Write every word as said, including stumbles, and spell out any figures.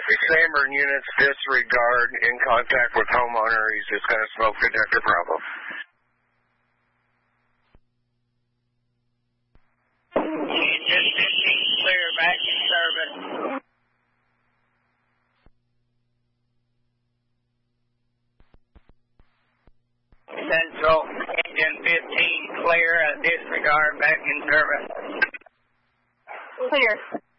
Xamarin units disregard in contact with homeowner. He's just got a smoke detector problem. Engine fifteen clear, back in service. Central, engine fifteen clear, disregard, back in service. Clear.